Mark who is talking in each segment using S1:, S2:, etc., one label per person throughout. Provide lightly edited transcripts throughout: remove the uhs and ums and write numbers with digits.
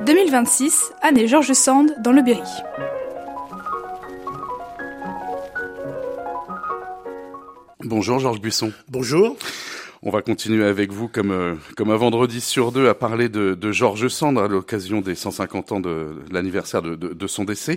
S1: 2026, année George Sand dans le Berry.
S2: Bonjour Georges Buisson.
S3: Bonjour.
S2: On va continuer avec vous comme un vendredi sur deux à parler de George Sand à l'occasion des 150 ans de l'anniversaire de son décès.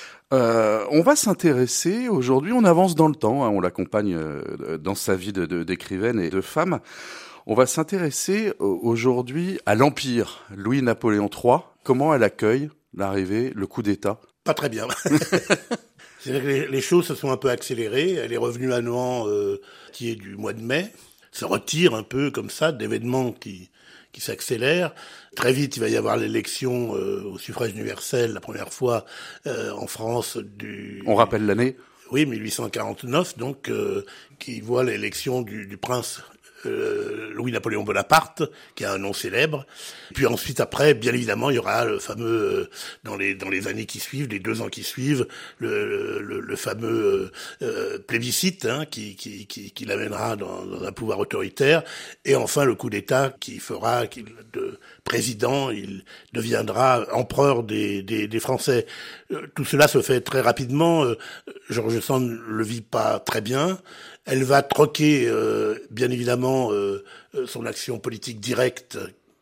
S2: On va s'intéresser aujourd'hui, on avance dans le temps, on l'accompagne dans sa vie d'écrivaine et de femme. On va s'intéresser aujourd'hui à l'Empire, Louis-Napoléon III. Comment elle accueille l'arrivée, le coup d'État ?
S3: Pas très bien. C'est-à-dire que les choses se sont un peu accélérées. Elle est revenue à Nohant qui est du mois de mai, se retire un peu comme ça d'événements qui s'accélèrent. Très vite, il va y avoir l'élection au suffrage universel, la première fois en France du...
S2: On rappelle l'année ?
S3: Oui, 1849, donc, qui voit l'élection du prince Louis-Napoléon Bonaparte, qui a un nom célèbre. Puis ensuite, après, bien évidemment, il y aura le fameux, dans les années qui suivent, les 2 ans qui suivent, le fameux plébiscite qui l'amènera dans un pouvoir autoritaire. Et enfin, le coup d'État qui fera de président, il deviendra empereur des Français. Tout cela se fait très rapidement. George Sand le vit pas très bien. Elle va troquer, bien évidemment, son action politique directe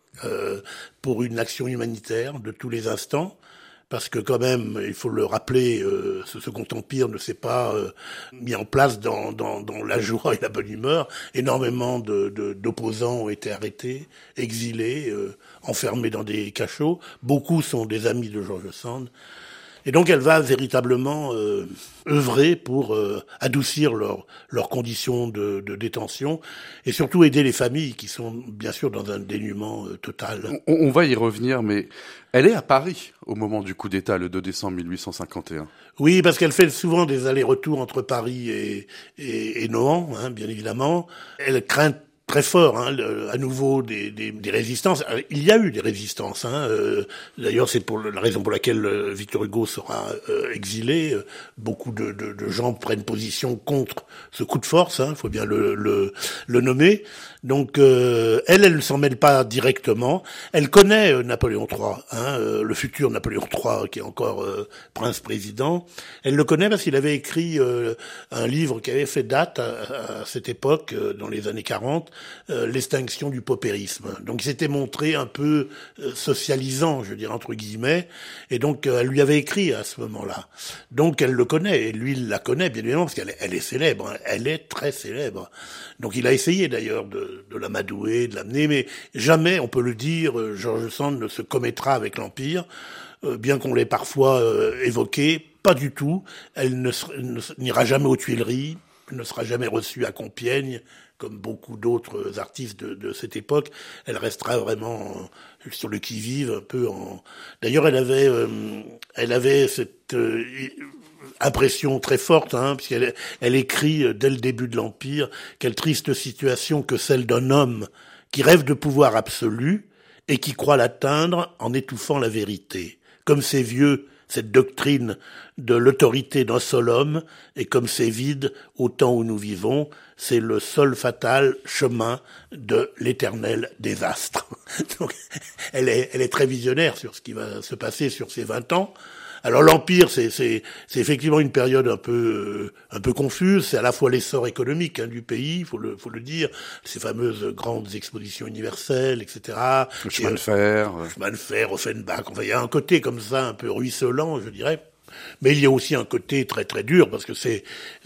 S3: pour une action humanitaire de tous les instants, parce que quand même, il faut le rappeler, ce Second Empire ne s'est pas mis en place dans la joie et la bonne humeur. Énormément d'opposants ont été arrêtés, exilés, enfermés dans des cachots. Beaucoup sont des amis de George Sand. Et donc elle va véritablement œuvrer pour adoucir leurs conditions de détention et surtout aider les familles qui sont bien sûr dans un dénuement total.
S2: On va y revenir, mais elle est à Paris au moment du coup d'État, le 2 décembre 1851.
S3: Oui, parce qu'elle fait souvent des allers-retours entre Paris et Nohant, bien évidemment. Elle craint très fort, à nouveau des résistances. Il y a eu des résistances. D'ailleurs, c'est pour la raison pour laquelle Victor Hugo sera exilé. Beaucoup de gens prennent position contre ce coup de force. Il faut bien le nommer. Donc, elle ne s'en mêle pas directement. Elle connaît Napoléon III, le futur Napoléon III, qui est encore prince-président. Elle le connaît parce qu'il avait écrit un livre qui avait fait date à cette époque, dans les années 40, l'extinction du paupérisme. Donc il s'était montré un peu socialisant, je dirais entre guillemets, et donc elle lui avait écrit à ce moment-là. Donc elle le connaît, et lui il la connaît bien évidemment, parce qu'elle est célèbre, elle est très célèbre. Donc il a essayé d'ailleurs de l'amadouer, de l'amener, mais jamais, on peut le dire, George Sand ne se commettra avec l'Empire, bien qu'on l'ait parfois évoqué, pas du tout. Elle n'ira jamais aux Tuileries, ne sera jamais reçue à Compiègne, comme beaucoup d'autres artistes de cette époque. Elle restera vraiment sur le qui-vive, un peu en... D'ailleurs, elle avait cette impression très forte, puisqu'elle écrit dès le début de l'Empire, quelle triste situation que celle d'un homme qui rêve de pouvoir absolu et qui croit l'atteindre en étouffant la vérité. Comme c'est vieux, cette doctrine de l'autorité d'un seul homme, et comme c'est vide au temps où nous vivons, c'est le seul fatal chemin de l'éternel désastre. Donc, elle est très visionnaire sur ce qui va se passer sur ces 20 ans. Alors l'Empire, c'est effectivement une période un peu confuse. C'est à la fois l'essor économique du pays, faut le dire, ces fameuses grandes expositions universelles, etc.
S2: Le chemin de fer.
S3: Chemin de fer, Offenbach. Enfin, il y a un côté comme ça, un peu ruisselant, je dirais. Mais il y a aussi un côté très très dur, parce que c'est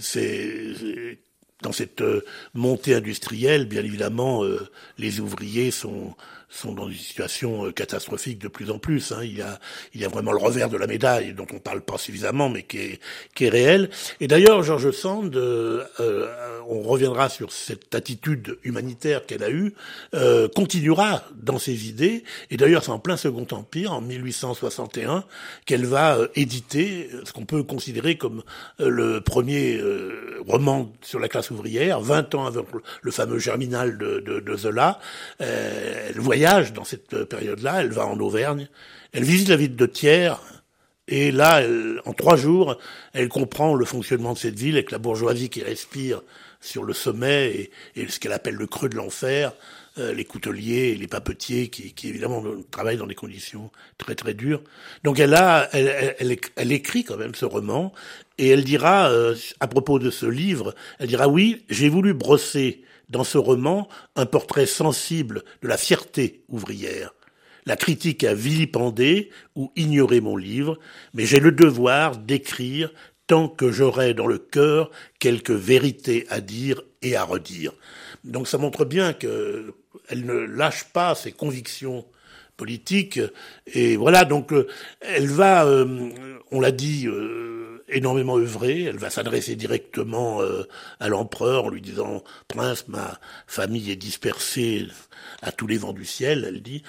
S3: dans cette montée industrielle, bien évidemment, les ouvriers sont dans une situation catastrophique de plus en plus. Il y a vraiment le revers de la médaille dont on parle pas suffisamment, mais qui est réel. Et d'ailleurs, George Sand, on reviendra sur cette attitude humanitaire qu'elle a eue, continuera dans ses idées. Et d'ailleurs, c'est en plein Second Empire, en 1861, qu'elle va éditer ce qu'on peut considérer comme le premier roman sur la classe ouvrière, 20 ans avant le fameux Germinal de Zola. Elle voyage dans cette période-là, elle va en Auvergne, elle visite la ville de Thiers, et là, en 3 jours, elle comprend le fonctionnement de cette ville, avec la bourgeoisie qui respire sur le sommet, et ce qu'elle appelle le creux de l'enfer, les couteliers, les papetiers qui évidemment travaillent dans des conditions très très dures. Donc elle écrit quand même ce roman et elle dira à propos de ce livre, elle dira oui, j'ai voulu brosser dans ce roman un portrait sensible de la fierté ouvrière. La critique a vilipendé ou ignoré mon livre, mais j'ai le devoir d'écrire tant que j'aurai dans le cœur quelques vérités à dire et à redire. Donc ça montre bien qu'elle ne lâche pas ses convictions politiques. Et voilà, donc elle va, on l'a dit, énormément œuvrer. Elle va s'adresser directement à l'empereur en lui disant « Prince, ma famille est dispersée à tous les vents du ciel », elle dit.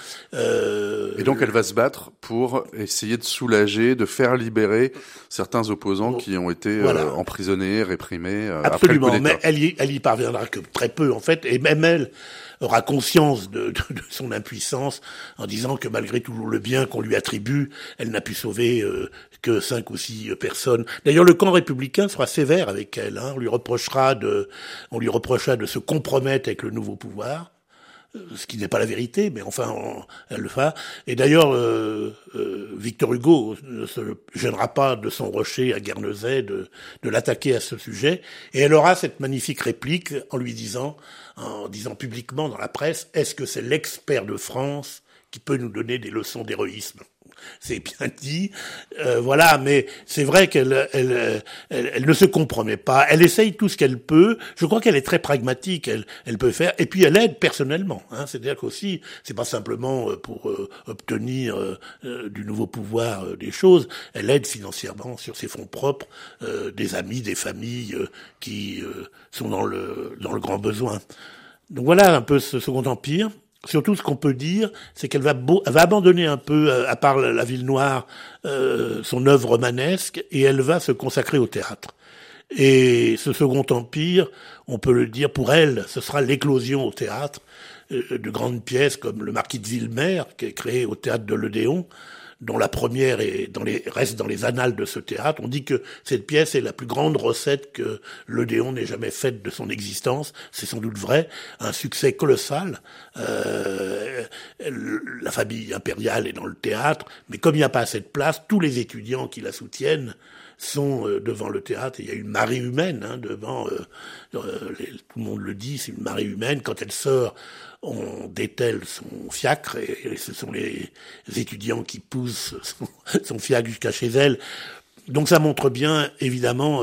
S2: Et donc elle va se battre pour essayer de soulager, de faire libérer certains opposants qui ont été emprisonnés, réprimés
S3: Absolument,
S2: après le coup d'État.
S3: mais elle y parviendra que très peu en fait, et même elle aura conscience de son impuissance en disant que malgré tout le bien qu'on lui attribue, elle n'a pu sauver que 5 ou 6 personnes. D'ailleurs, le camp républicain sera sévère avec elle. On lui reprochera de se compromettre avec le nouveau pouvoir. Ce qui n'est pas la vérité, mais enfin, elle le fera. Et d'ailleurs, Victor Hugo ne se gênera pas de son rocher à Guernesey de l'attaquer à ce sujet. Et elle aura cette magnifique réplique en disant publiquement dans la presse, est-ce que c'est l'expert de France qui peut nous donner des leçons d'héroïsme ? C'est bien dit, voilà, mais c'est vrai qu'elle ne se compromet pas. Elle essaye tout ce qu'elle peut. Je crois qu'elle est très pragmatique. Elle peut faire, et puis elle aide personnellement. C'est-à-dire qu'aussi, c'est pas simplement pour obtenir du nouveau pouvoir des choses. Elle aide financièrement sur ses fonds propres des amis, des familles qui sont dans le grand besoin. Donc voilà un peu ce Second Empire. Surtout, ce qu'on peut dire, c'est qu'elle va abandonner un peu, à part la Ville Noire, son œuvre romanesque, et elle va se consacrer au théâtre. Et ce Second Empire, on peut le dire, pour elle, ce sera l'éclosion au théâtre de grandes pièces comme Le Marquis de Villemer, qui est créé au théâtre de l'Odéon, dont la première reste dans les annales de ce théâtre. On dit que cette pièce est la plus grande recette que l'Odéon n'ait jamais faite de son existence. C'est sans doute vrai. Un succès colossal. La famille impériale est dans le théâtre, mais comme il n'y a pas assez de place, tous les étudiants qui la soutiennent sont devant le théâtre. Il y a une marée humaine devant. Tout le monde le dit, c'est une marée humaine. Quand elle sort, on dételle son fiacre et ce sont les étudiants qui poussent son fiacre jusqu'à chez elle. Donc ça montre bien, évidemment,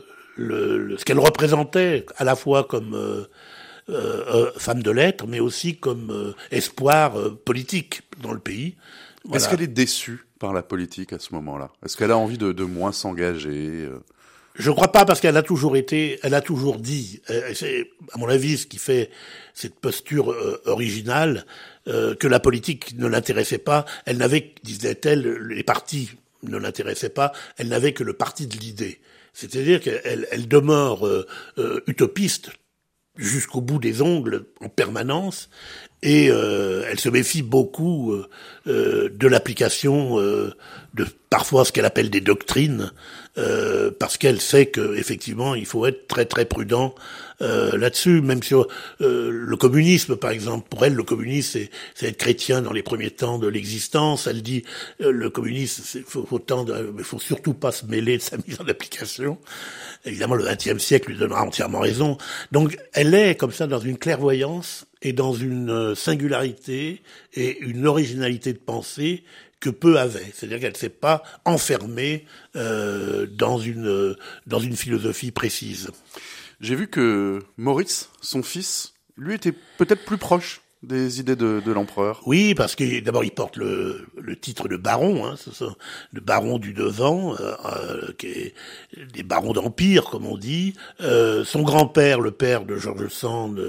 S3: ce qu'elle représentait à la fois comme femme de lettres, mais aussi comme espoir politique dans le pays. Voilà.
S2: Est-ce qu'elle est déçue par la politique à ce moment-là ? Est-ce qu'elle a envie de moins s'engager ?
S3: Je crois pas, parce qu'elle a toujours dit, c'est à mon avis ce qui fait cette posture originale, que la politique ne l'intéressait pas. Elle n'avait, disait-elle, les partis ne l'intéressaient pas, elle n'avait que le parti de l'idée. C'est-à-dire qu'elle demeure utopiste jusqu'au bout des ongles en permanence, et elle se méfie beaucoup de l'application de parfois ce qu'elle appelle des doctrines, parce qu'elle sait que effectivement il faut être très très prudent là-dessus. Même sur le communisme, par exemple, pour elle le communisme c'est être chrétien dans les premiers temps de l'existence. Elle dit le communisme mais faut surtout pas se mêler de sa mise en application. Évidemment le XXe siècle lui donnera entièrement raison. Donc elle est comme ça dans une clairvoyance et dans une singularité et une originalité de pensée que peu avait. C'est-à-dire qu'elle ne s'est pas enfermée dans une philosophie précise.
S2: J'ai vu que Maurice, son fils, lui était peut-être plus proche des idées de l'empereur.
S3: Oui, parce que d'abord il porte le titre de baron, le baron du Devant, qui est des barons d'empire, comme on dit. Son grand-père, le père de George Sand,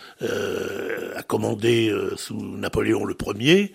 S3: a commandé sous Napoléon le Ier,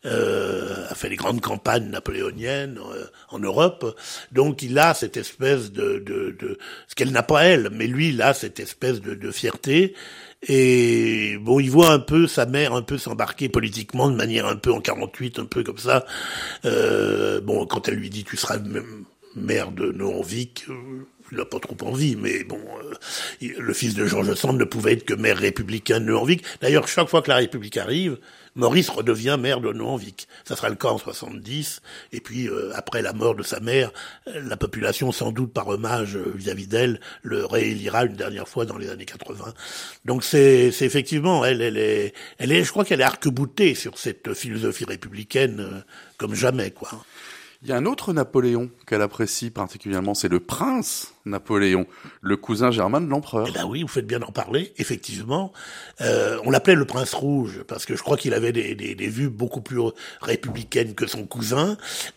S3: a fait les grandes campagnes napoléoniennes en Europe. Donc il a cette espèce de ce qu'elle n'a pas elle, mais lui il a cette espèce de fierté. Et bon, il voit un peu sa mère un peu s'embarquer politiquement de manière un peu en 48, un peu comme ça. Bon, quand elle lui dit tu seras maire de Nohant-Vic, il n'a pas trop envie, mais bon, le fils de George Sand ne pouvait être que maire républicain de Neuenwick. D'ailleurs, chaque fois que la République arrive, Maurice redevient maire de Neuenwick. Ça sera le cas en 70, et puis après la mort de sa mère, la population, sans doute par hommage vis-à-vis d'elle, le réélira une dernière fois dans les années 80. Donc c'est effectivement, elle est, je crois qu'elle est arc-boutée sur cette philosophie républicaine comme jamais, quoi.
S2: Il y a un autre Napoléon qu'elle apprécie particulièrement, c'est le prince Napoléon, le cousin germain de l'empereur.
S3: Eh ben oui, vous faites bien d'en parler, effectivement. On l'appelait le prince rouge, parce que je crois qu'il avait des vues beaucoup plus républicaines que son cousin.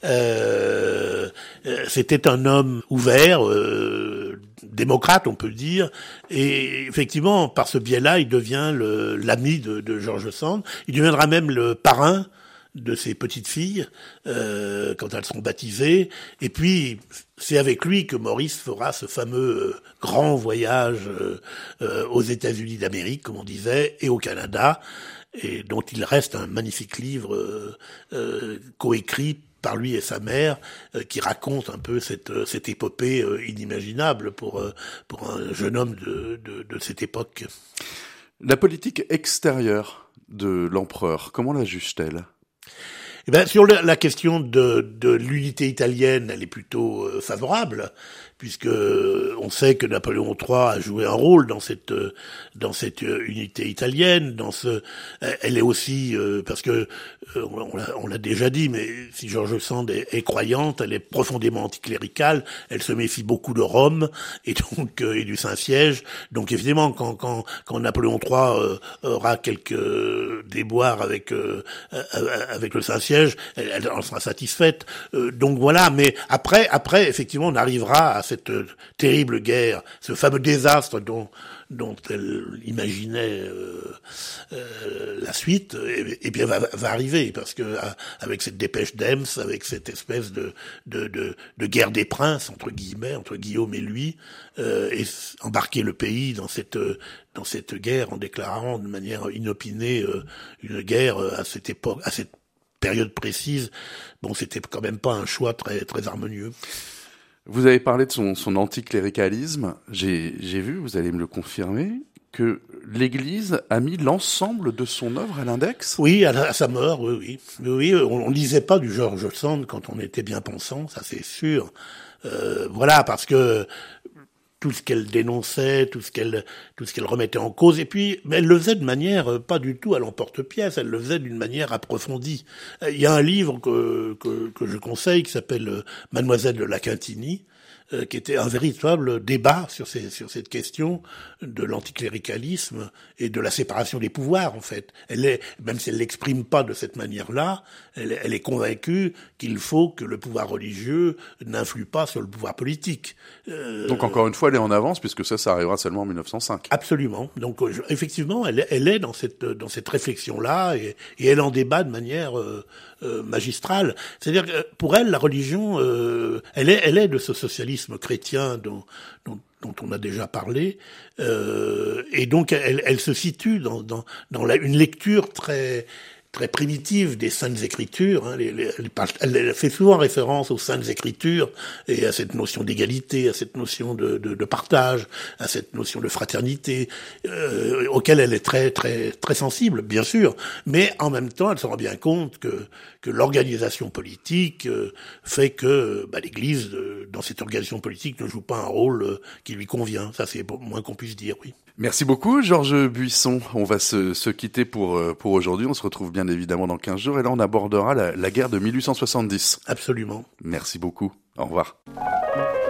S3: C'était un homme ouvert, démocrate, on peut le dire, et effectivement, par ce biais-là, il devient l'ami de George Sand. Il deviendra même le parrain de ses petites filles quand elles seront baptisées, et puis c'est avec lui que Maurice fera ce fameux grand voyage aux États-Unis d'Amérique, comme on disait, et au Canada, et dont il reste un magnifique livre coécrit par lui et sa mère, qui raconte un peu cette épopée inimaginable pour un jeune homme de cette époque.
S2: La politique extérieure de l'empereur, comment la juge-t-elle ?
S3: Eh ben, sur la question de l'unité italienne, elle est plutôt favorable, puisque on sait que Napoléon III a joué un rôle dans cette unité italienne, elle est aussi parce que on l'a déjà dit, mais si George Sand est croyante, elle est profondément anticléricale, elle se méfie beaucoup de Rome et donc et du Saint-Siège. Donc évidemment, quand Napoléon III aura quelques déboires avec le Saint-Siège, elle en sera satisfaite. Donc voilà, mais après effectivement, on arrivera à cette terrible guerre, ce fameux désastre dont elle imaginait la suite, et bien va arriver, parce que avec cette dépêche d'Ems, avec cette espèce de guerre des princes entre guillemets, entre Guillaume et lui, et embarquer le pays dans cette guerre en déclarant de manière inopinée une guerre à cette époque, à cette période précise. Bon, c'était quand même pas un choix très très harmonieux.
S2: Vous avez parlé de son anticléricalisme. J'ai vu, vous allez me le confirmer, que l'Église a mis l'ensemble de son œuvre à l'index.
S3: Oui, à sa mort, oui. On lisait pas du George Sand quand on était bien pensant, ça c'est sûr. Voilà, parce que tout ce qu'elle dénonçait, tout ce qu'elle remettait en cause, et puis elle le faisait de manière pas du tout à l'emporte-pièce, elle le faisait d'une manière approfondie. Il y a un livre que je conseille qui s'appelle Mademoiselle de la Quintinie, qui était un véritable débat sur cette question de l'anticléricalisme et de la séparation des pouvoirs, en fait. Même si elle l'exprime pas de cette manière-là, elle est convaincue qu'il faut que le pouvoir religieux n'influe pas sur le pouvoir politique.
S2: Donc encore une fois, elle est en avance, puisque ça arrivera seulement en 1905.
S3: Absolument. Donc effectivement, elle est dans cette réflexion-là, et elle en débat de manière magistrale. C'est-à-dire que pour elle, la religion, elle est de ce socialisme chrétien dont on a déjà parlé, et donc elle se situe dans une lecture très très primitive des Saintes Écritures. Hein, elle fait souvent référence aux Saintes Écritures et à cette notion d'égalité, à cette notion de partage, à cette notion de fraternité, auquel elle est très très très sensible, bien sûr. Mais en même temps, elle se rend bien compte que l'organisation politique fait que l'Église, dans cette organisation politique, ne joue pas un rôle qui lui convient. Ça, c'est moins qu'on puisse dire, oui.
S2: Merci beaucoup, Georges Buisson. On va se quitter pour aujourd'hui. On se retrouve bien évidemment dans 15 jours. Et là, on abordera la guerre de 1870.
S3: Absolument.
S2: Merci beaucoup. Au revoir.